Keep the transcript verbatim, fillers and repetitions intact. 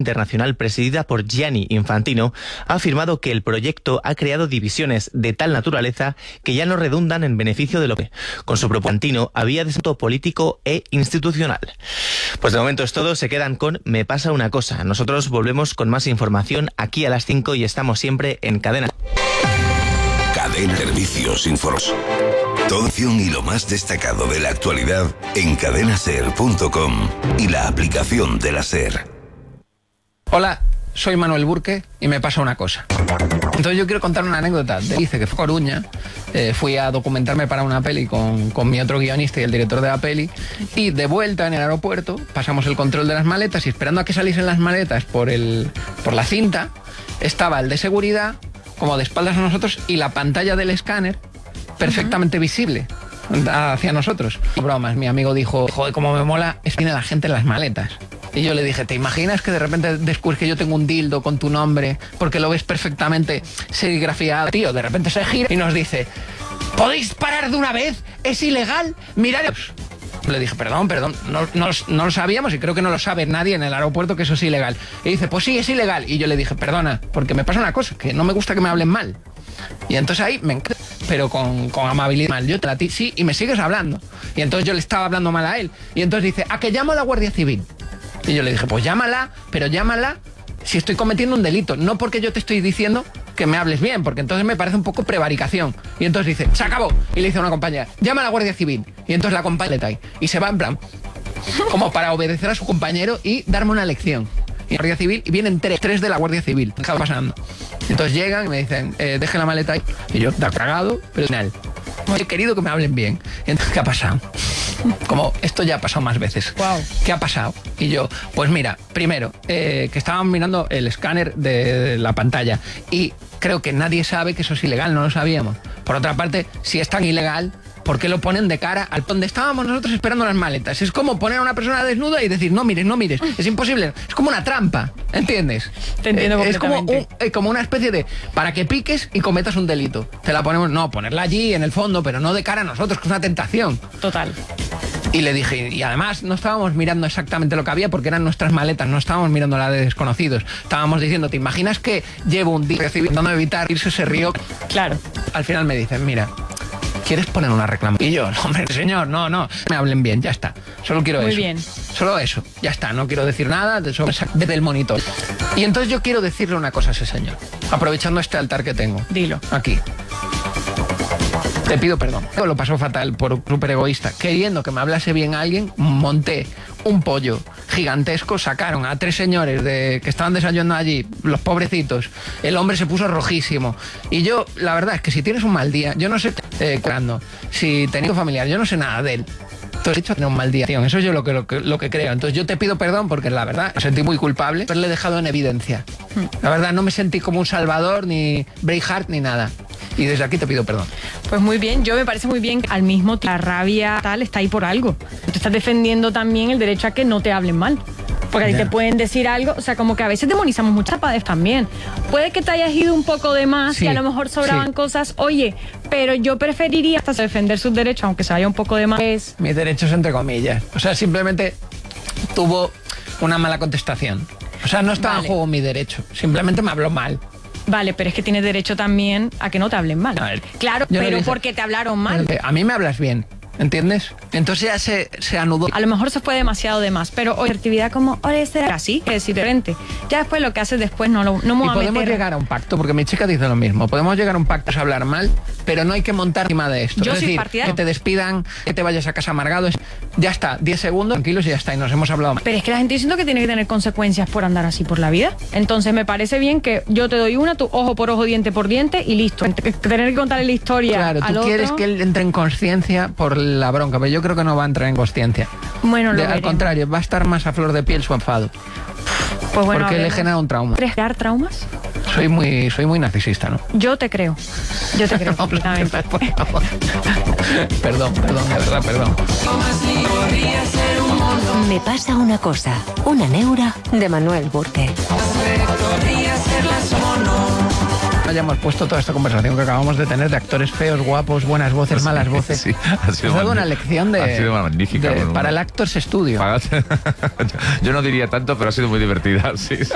internacional presidida por Gianni Infantino ha afirmado que el proyecto ha creado divisiones de tal naturaleza que ya no redundan en beneficio de lo que, con su propio Infantino, había desarrollo político e institucional. Pues de momento es todo, se quedan con Me pasa una cosa. Nosotros volvemos con más información aquí a las cinco y estamos siempre en Cadena. Cadena Servicios Informes. Toda acción y lo más destacado de la actualidad en cadena ser punto com y la aplicación de la SER. Hola, soy Manuel Burke y me pasa una cosa. Entonces yo quiero contar una anécdota. Dice que fue a Coruña, eh, fui a documentarme para una peli con, con mi otro guionista y el director de la peli, y de vuelta en el aeropuerto pasamos el control de las maletas y esperando a que saliesen las maletas por, el, por la cinta, estaba el de seguridad como de espaldas a nosotros y la pantalla del escáner perfectamente uh-huh. visible hacia nosotros. Bromas, mi amigo dijo, joder, cómo me mola, es que tiene la gente en las maletas. Y yo le dije, ¿te imaginas que de repente descubres que yo tengo un dildo con tu nombre porque lo ves perfectamente serigrafiado? Tío, de repente se gira y nos dice, ¿podéis parar de una vez? ¿Es ilegal? Mirad. Le dije, perdón, perdón, no, no, no lo sabíamos y creo que no lo sabe nadie en el aeropuerto que eso es ilegal. Y dice, pues sí, es ilegal. Y yo le dije, perdona, porque me pasa una cosa, que no me gusta que me hablen mal. Y entonces ahí me encanta, pero con, con amabilidad. Mal. Yo te la ti sí y me sigues hablando. Y entonces yo le estaba hablando mal a él. Y entonces dice, ¿a que llamo a la Guardia Civil? Y yo le dije, pues llámala, pero llámala si estoy cometiendo un delito. No porque yo te estoy diciendo que me hables bien, porque entonces me parece un poco prevaricación. Y entonces dice, se acabó. Y le dice a una compañera, llama a la Guardia Civil. Y entonces la compañera y se va en plan, como para obedecer a su compañero y darme una lección. Y la Guardia Civil, y vienen tres, tres de la Guardia Civil, dejado pasando. Entonces llegan y me dicen, eh, deje la maleta ahí. Y yo, da cagado, pero final. He querido que me hablen bien. Entonces, ¿qué ha pasado? Como esto ya ha pasado más veces. Wow. ¿Qué ha pasado? Y yo, pues mira, primero, eh, que estaban mirando el escáner de la pantalla y creo que nadie sabe que eso es ilegal, no lo sabíamos. Por otra parte, si es tan ilegal, ¿por qué lo ponen de cara al donde estábamos nosotros esperando las maletas? Es como poner a una persona desnuda y decir, no mires, no mires. Es imposible. Es como una trampa, ¿entiendes? Te entiendo eh, Es como, completamente. un, eh, como una especie de, para que piques y cometas un delito. Te la ponemos, no, ponerla allí en el fondo, pero no de cara a nosotros, que es una tentación. Total. Y le dije, y además no estábamos mirando exactamente lo que había porque eran nuestras maletas, no estábamos mirando la de desconocidos. Estábamos diciendo, ¿te imaginas que llevo un día intentando evitar irse ese río? Claro. Al final me dicen, mira, ¿quieres poner una reclamación? Y yo, no, hombre, señor, no, no, me hablen bien, ya está. Solo quiero Muy eso. bien. Solo eso, ya está, no quiero decir nada de eso, desde el monitor. Y entonces yo quiero decirle una cosa a ese señor, aprovechando este altar que tengo. Dilo. Aquí. Te pido perdón. Lo pasó fatal por súper egoísta. Queriendo que me hablase bien alguien, monté un pollo gigantesco, sacaron a tres señores de, que estaban desayunando allí, los pobrecitos. El hombre se puso rojísimo. Y yo, la verdad es que si tienes un mal día, yo no sé, eh, curando, si tenés un familiar, yo no sé nada de él. Entonces, he dicho tener un mal día, tío. Eso es yo lo que, lo, que, lo que creo. Entonces yo te pido perdón porque la verdad me sentí muy culpable de haberle dejado en evidencia. La verdad no me sentí como un salvador, ni Braveheart, ni nada. Y desde aquí te pido perdón. Pues muy bien, yo me parece muy bien que al mismo tiempo la rabia tal está ahí por algo. Tú estás defendiendo también el derecho a que no te hablen mal. Porque a ti Ya. te pueden decir algo, o sea, como que a veces demonizamos muchas padres también. Puede que te hayas ido un poco de más Sí, y a lo mejor sobraban sí. cosas, oye, pero yo preferiría hasta defender sus derechos, aunque se vaya un poco de más. Es- Mis derechos entre comillas. O sea, simplemente tuvo una mala contestación. O sea, no estaba Vale. en juego mi derecho. Simplemente me habló mal. Vale, pero es que tienes derecho también a que no te hablen mal. A ver, Claro, yo le pero dije- porque te hablaron mal. A mí me hablas bien, ¿entiendes? Entonces ya se, se anudó. A lo mejor se fue demasiado de más, pero hoy actividad como, oye, será así, que es diferente. Ya después lo que haces después no lo no me Y voy a podemos meter. llegar a un pacto, porque mi chica dice lo mismo. Podemos llegar a un pacto, es hablar mal, pero no hay que montar encima de esto. Yo es soy decir, partidaria. que te despidan, que te vayas a casa amargado. es- Ya está, diez segundos, tranquilos y ya está. Y nos hemos hablado mal. Pero es que la gente diciendo que tiene que tener consecuencias por andar así por la vida. Entonces me parece bien que yo te doy una, tu ojo por ojo, diente por diente y listo. Tener que contarle la historia Claro, al tú otro. quieres que él entre en conciencia por la bronca, pero yo creo que no va a entrar en conciencia. Bueno, lo De- Al veremos. contrario, va a estar más a flor de piel su enfado. Pues bueno, porque a le ver, genera un trauma. ¿Quieres crear traumas? Soy muy, soy muy narcisista, ¿no? Yo te creo. Yo te creo completamente. Por favor. Perdón, perdón, de verdad, perdón. Me pasa una cosa, una neura de Manuel Burke. Hayamos puesto toda esta conversación que acabamos de tener de actores feos, guapos, buenas voces, malas voces. Sí, ha sido Nos ha dado una magnífico. lección de, Ha sido magnífica, de- bueno, para bueno. el Actors Studio. Yo no diría tanto, pero ha sido muy divertida. Sí, sí.